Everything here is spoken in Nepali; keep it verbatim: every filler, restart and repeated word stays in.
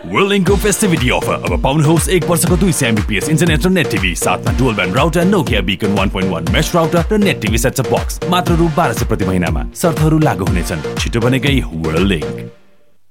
वर्ल्ड लिङ्कको फेस्टिभिटी अफर अब पाउनुहोस् एक वर्षको दुई सय एमबीपीएस इन्टरनेट र नेट टिभी साथमा dual band router Nokia बिकन one point one mesh router र नेट टिभी सेटअप बक्स मात्र रु बाह्र सय प्रति महिनामा। शर्तहरू लागू हुनेछन्। छिटो बनेकै वर्ल्ड लिङ्क।